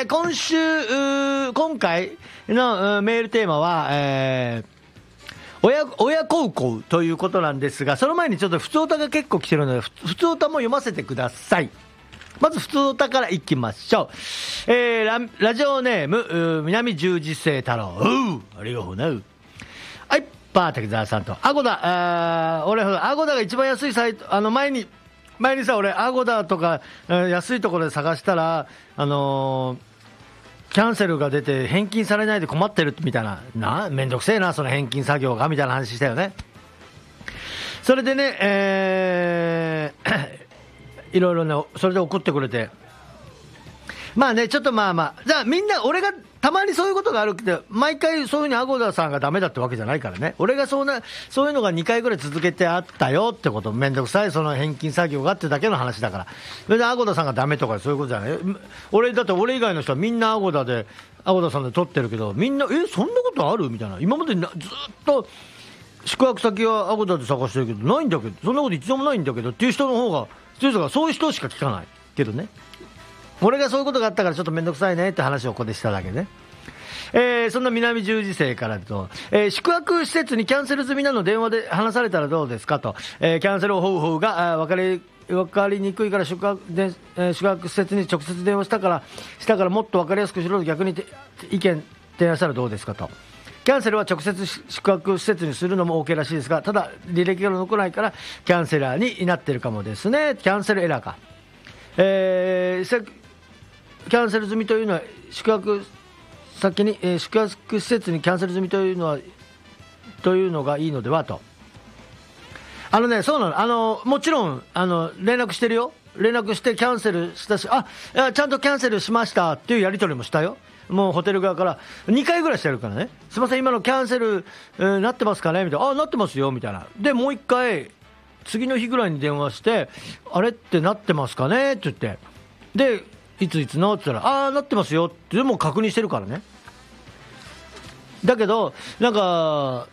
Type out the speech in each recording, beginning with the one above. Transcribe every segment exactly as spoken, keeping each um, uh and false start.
ー、今週今回のメールテーマは、えー親, 親孝行ということなんですが、その前にちょっと普通歌が結構来てるので、普通歌も読ませてください。まず普通歌からいきましょう。えー、ラ, ラジオネーム南十字星太郎、うありがとうね。はい、パー滝沢さんとアゴダ、あ俺アゴダが一番安いサイト、あの前に前にさ俺アゴダとか安いところで探したら、あのーキャンセルが出て返金されないで困ってるみたいな、なめんどくせえなその返金作業がみたいな話したよね。それでね、えー、いろいろねそれで怒ってくれて、まあねちょっとまあまあ、じゃあみんな俺がたまにそういうことがあるけど、毎回そういうふうにアゴダさんがダメだってわけじゃないからね。俺がそんなそういうのがにかいぐらい続けてあったよってこと、めんどくさいその返金作業がってだけの話だから。それでアゴダさんがダメとかそういうことじゃない。俺だって俺以外の人はみんなアゴダでアゴダさんで撮ってるけど、みんなえそんなことあるみたいな。今までなずっと宿泊先はアゴダで探してるけどないんだけど、そんなこと一度もないんだけどっていう人の方がそういう人がそういう人しか聞かないけどね。俺がそういうことがあったからちょっとめんどくさいねって話をここでしただけね。えー、そんな南十字星からと、えー、宿泊施設にキャンセル済みなの電話で話されたらどうですかと、えー、キャンセル方法が分かり分かりにくいから宿泊で、えー、宿泊施設に直接電話したからしたからもっと分かりやすくしろと逆に意見提案したらどうですかと。キャンセルは直接宿泊施設にするのも OK らしいですが、ただ履歴が残らないからキャンセラーになってるかもですね。キャンセルエラーか、えー、キャンセル済みというのは宿泊先に、えー、宿泊施設にキャンセル済みというのはというのがいいのではと。あのねそうなの、あのもちろんあの連絡してるよ。連絡してキャンセルしたし、あいやちゃんとキャンセルしましたっていうやり取りもしたよ。もうホテル側からにかいぐらいしてるからね。すいません今のキャンセル、えー、なってますかねみたいな。あなってますよみたいな。でもういっかい次の日ぐらいに電話して、あれってなってますかねって言って、でいついつのって言ったら、ああなってますよってでも確認してるからね。だけどなんか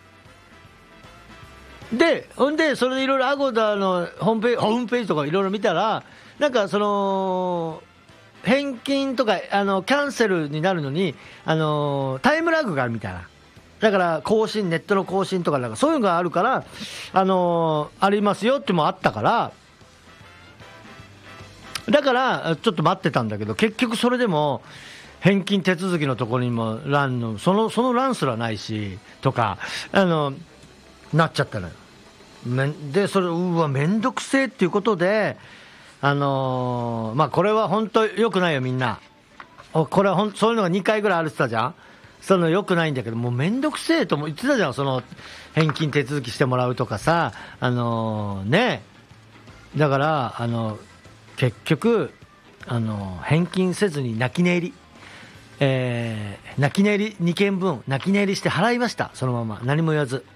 でほんでそれでいろいろアゴダのホームページホームページとかいろいろ見たら、なんかその返金とかあのキャンセルになるのにあのタイムラグがあるみたいな。だから更新ネットの更新とかなんかそういうのがあるからあのありますよってもあったから、だからちょっと待ってたんだけど、結局それでも返金手続きのところにも欄のそのその欄すらないしとかあのなっちゃったのよ。めでそれうわめんどくせえっていうことで、あのー、まあこれは本当良くないよみんな。これはほんそういうのがにかいぐらいあるって言ったじゃん。そういうの良くないんだけど、もうめんどくせえとも言ってたじゃん。その返金手続きしてもらうとかさ、あのー、ねだからあの結局あの返金せずに泣き寝入り、えー、泣き寝入りにけんぶん泣き寝入りして払いました。そのまま何も言わず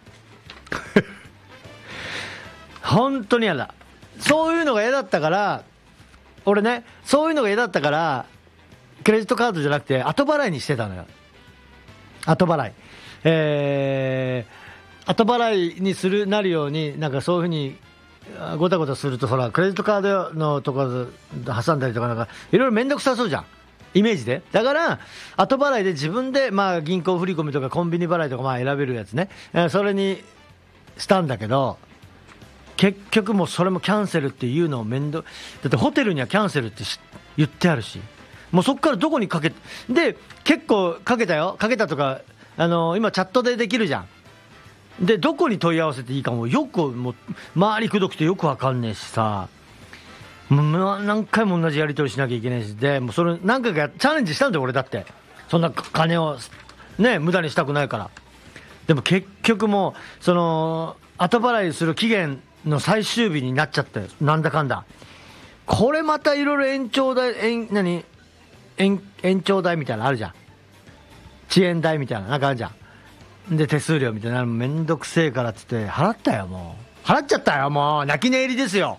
本当に嫌だ。そういうのが嫌だったから俺ね、そういうのが嫌だったからクレジットカードじゃなくて後払いにしてたのよ。後払い、えー、後払いにするなるように、なんかそういうふうにごたごたするとほらクレジットカードのところ挟んだりとかなんかいろいろ面倒くさそうじゃんイメージで。だから後払いで自分でまあ銀行振り込みとかコンビニ払いとかまあ選べるやつね、それにしたんだけど、結局もうそれもキャンセルっていうのを面倒だってホテルにはキャンセルって言ってあるし、もうそこからどこにかけで結構かけたよ。かけたとかあの今チャットでできるじゃん。でどこに問い合わせていいかもよくもう周りくどくてよくわかんねえしさ、もう何回も同じやり取りしなきゃいけないし、でもうそれ何回かチャレンジしたんだよ俺だって。そんな金をね無駄にしたくないから。でも結局もうその後払いする期限の最終日になっちゃってなんだかんだ。これまたいろいろ延長代延何 延, 延長代みたいなのあるじゃん。遅延代みたいななんかあるじゃん。で手数料みたいなのめんどくせえからっつって払ったよ。もう払っちゃったよ。もう泣き寝入りですよ。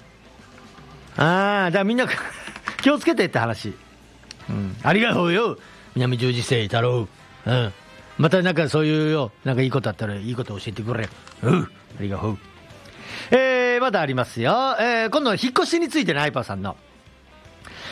ああだからみんな気をつけてって話、うん、ありがとうよ南十字星太郎、うん、またなんかそういうよなんかいいことあったらいいこと教えてくれ、うん、ありがとう。えー、まだありますよ、えー、今度は引っ越しについてね、ハイパーさんの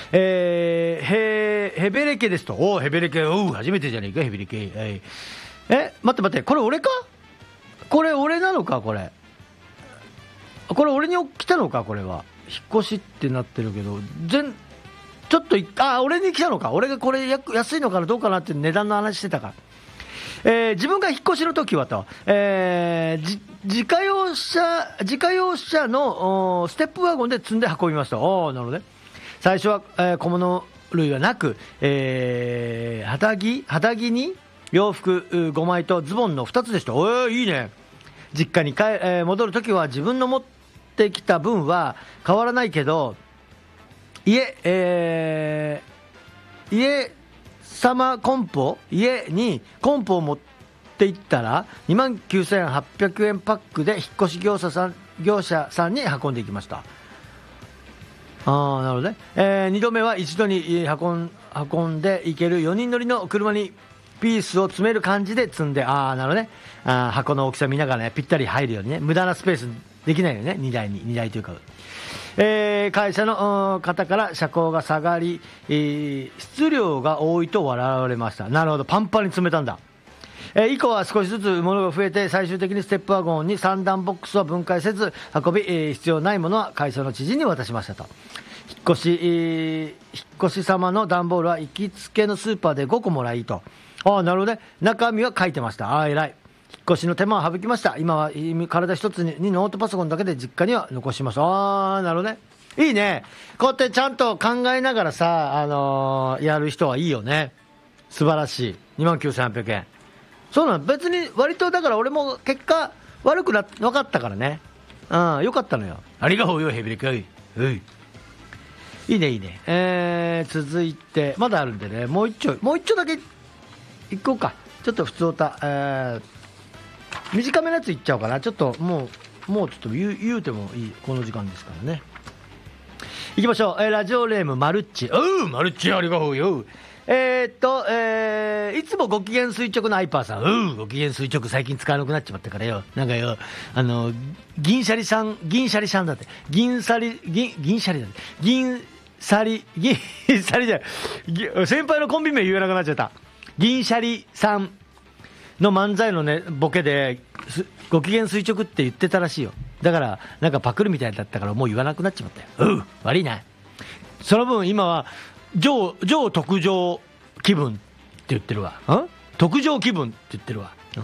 えー、へヘベレケですと。おお、ヘベレケ、おう、初めてじゃねえか、ヘベレケ。はい、え、待って待って、これ俺か、これ俺なのか、これ。これ俺に来たのか、これは。引っ越しってなってるけど、全、ちょっと、あ、俺に来たのか。俺がこれ安いのかな、どうかなって値段の話してたから。えー、自分が引っ越しの時はと、えー、じ自家用車、自家用車のステップワゴンで積んで運びました。おー、なるほどね。最初は、えー、小物類はなく、えー、肌着、肌着に洋服ごまいとズボンのふたつでした。おー、いいね。実家に帰、えー、戻るときは自分の持ってきた分は変わらないけど、家、えー、家様コンポ、家にコンポを持って行ったらにまんきゅうせんはっぴゃくえんパックで引っ越し業者さん、業者さんに運んでいきました。ああ、なるほどね。えー、にどめは一度に運ん、運んでいけるよにん乗りの車にピースを詰める感じで積んで、ああ、なるほどね。あ、箱の大きさ見ながらね、ぴったり入るようにね、無駄なスペースできないよね、にだいに、にだいというか。えー、会社の方から車高が下がり、えー、質量が多いと笑われました。なるほど、パンパンに詰めたんだ。えー、以降は少しずつ物が増えて、最終的にステップワゴンにさん段ボックスを分解せず運び、えー、必要ないものは会社の知人に渡しましたと。引っ越し、えー、引っ越し様の段ボールは行きつけのスーパーでごこもらいと。ああ、なるほどね。中身は書いてました。ああ、偉い。引っ越しの手間を省きました。今は体一つにノートパソコンだけで実家には残しました。ああ、なるほどね。いいね。こうやってちゃんと考えながらさ、あのー、やる人はいいよね。素晴らしい。にまんきゅうせんはっぴゃくえん。そうなの。別に割とだから俺も結果悪くな分かったからね。うん、よかったのよ。ありがとうよ、ヘビレカイ。はい。いいね、いいね。えー、続いて、まだあるんでね、もう一丁、もう一丁だけいこうか。ちょっと普通歌、えー、短めのやついっちゃおうかな。ちょっともう、もうちょっと言う、言うてもいい、この時間ですからね。いきましょう。えー、ラジオネーム、マルッチ。おう、マルッチ、ありがとうよ。えー、っと、えー、いつもご機嫌垂直のアイパーさん。うん、ご機嫌垂直最近使わなくなっちまったからよ。なんかよ、あの、銀シャリさん、銀シャリさんだって。銀シャリ、銀、銀シャリだって。銀シャリ、銀シャリじゃない。先輩のコンビ名言えなくなっちゃった。銀シャリさんの漫才のね、ボケで、ご機嫌垂直って言ってたらしいよ。だから、なんかパクるみたいだったからもう言わなくなっちまったよ。うん、悪いな。その分今は、上、上特上気分って言ってるわ。ん特上気分って言ってるわ。うん、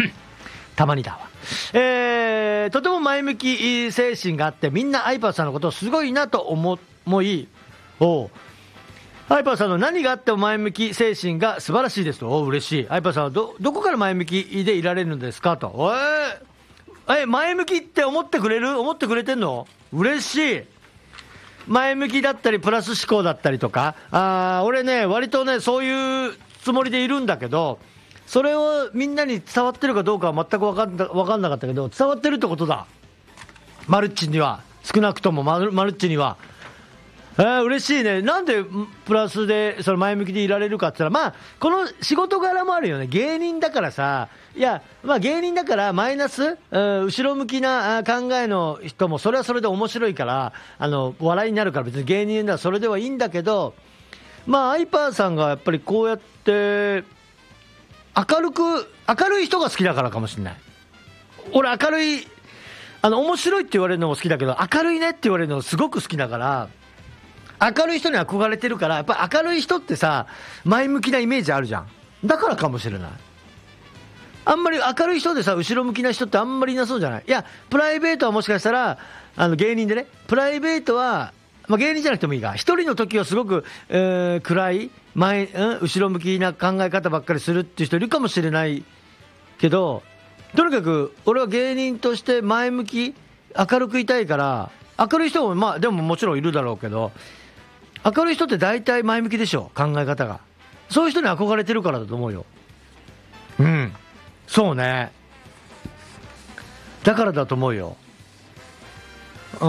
たまにだわ。えー、とても前向き精神があって、みんなアイパーさんのことをすごいなと思い、おう。アイパーさんの何があっても前向き精神が素晴らしいですと。おう、嬉しい。アイパーさんはど、どこから前向きでいられるのですかと。おい、え、前向きって思ってくれる思ってくれてんの嬉しい。前向きだったりプラス思考だったりとか、あ、俺ね割とねそういうつもりでいるんだけど、それをみんなに伝わってるかどうかは全く分かんな、分かんなかったけど、伝わってるってことだ。マルッチには、少なくともマル、マルッチには。えー、嬉しいね。なんでプラスでその前向きでいられるかって言ったら、まあこの仕事柄もあるよね。芸人だからさ、いや、まあ芸人だからマイナス、うん、後ろ向きな考えの人もそれはそれで面白いから、あの笑いになるから別に芸人ではそれではいいんだけど、まあアイパーさんがやっぱりこうやって明るく、明るい人が好きだからかもしれない。俺明るい、あの面白いって言われるのも好きだけど、明るいねって言われるのすごく好きだから、明るい人に憧れてるから、やっぱり明るい人ってさ、前向きなイメージあるじゃん。だからかもしれない。あんまり明るい人でさ、後ろ向きな人ってあんまりいなそうじゃない。いや、プライベートはもしかしたら、あの芸人でね、プライベートは、まあ、芸人じゃなくてもいいが、一人の時はすごく、えー、暗い前、うん、後ろ向きな考え方ばっかりするっていう人いるかもしれないけど、とにかく俺は芸人として前向き、明るくいたいから、明るい人もまあでももちろんいるだろうけど、明るい人って大体前向きでしょ、考え方が。そういう人に憧れてるからだと思うよ。うん、そうね。だからだと思うよ。うん。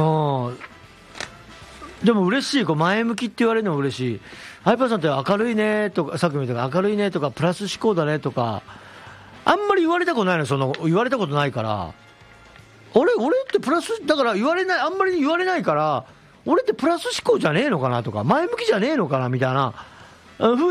でも嬉しい、こう前向きって言われるのも嬉しい。ハイパーさんって明るいねとか、さっきも言った明るいねとか、プラス思考だねとか、あんまり言われたことないの、その言われたことないから。あれ、俺ってプラスだから言われない、あんまり言われないから、 俺ってプラス思考じゃねえのかなとか、前向きじゃねえのかなみたいな風